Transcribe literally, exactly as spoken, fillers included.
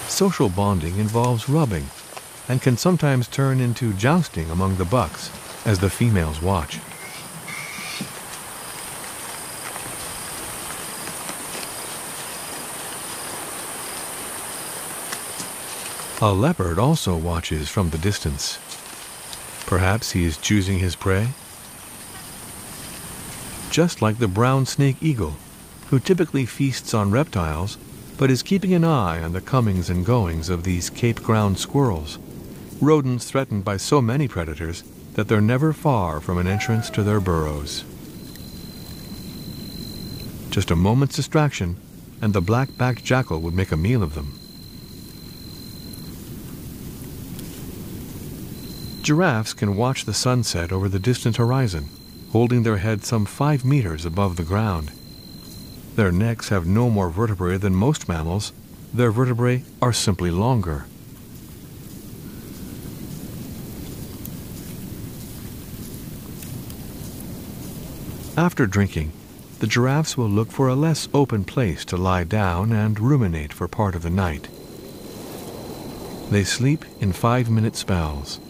Social bonding involves rubbing and can sometimes turn into jousting among the bucks as the females watch. A leopard also watches from the distance. Perhaps he is choosing his prey? Just like the brown snake eagle, who typically feasts on reptiles, but is keeping an eye on the comings and goings of these Cape ground squirrels, rodents threatened by so many predators that they're never far from an entrance to their burrows. Just a moment's distraction, and the black-backed jackal would make a meal of them. Giraffes can watch the sunset over the distant horizon, holding their head some five meters above the ground. Their necks have no more vertebrae than most mammals. Their vertebrae are simply longer. After drinking, the giraffes will look for a less open place to lie down and ruminate for part of the night. They sleep in five-minute spells.